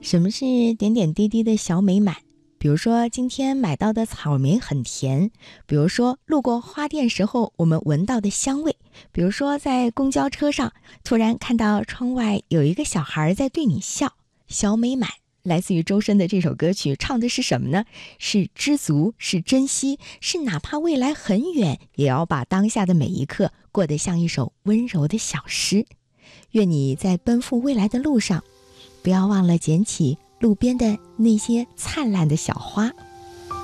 什么是点点滴滴的小美满？比如说今天买到的草莓很甜，比如说路过花店时候我们闻到的香味，比如说在公交车上突然看到窗外有一个小孩在对你笑。小美满来自于周深的这首歌曲，唱的是什么呢？是知足，是珍惜，是哪怕未来很远，也要把当下的每一刻过得像一首温柔的小诗。愿你在奔赴未来的路上，不要忘了捡起路边的那些灿烂的小花。